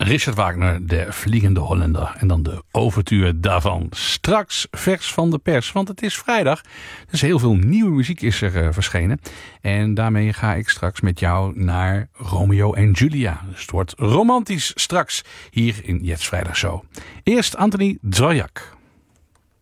Richard Wagner, de Vliegende Hollander. En dan de overtuur daarvan. Straks vers van de pers, want het is vrijdag. Dus heel veel nieuwe muziek is er verschenen. En daarmee ga ik straks met jou naar Romeo en Julia. Dus het wordt romantisch straks hier in Jets Vrijdag Show. Eerst Anthony Dvorak.